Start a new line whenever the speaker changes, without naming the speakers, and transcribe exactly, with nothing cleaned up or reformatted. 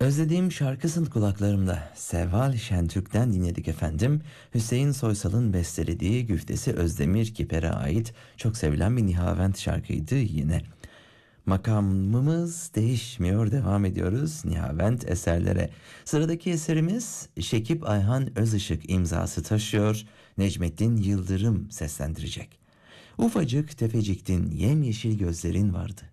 Özlediğim şarkısın kulaklarımda. Seval Şentürk'ten dinledik efendim. Hüseyin Soysal'ın bestelediği Güftesi Özdemir Kiper'e ait çok sevilen bir Nihavent şarkıydı yine. Makamımız değişmiyor, devam ediyoruz Nihavent eserlere. Sıradaki eserimiz Şekip Ayhan Özışık imzası taşıyor. Necmettin Yıldırım seslendirecek. Ufacık tefeciktin yemyeşil gözlerin vardı.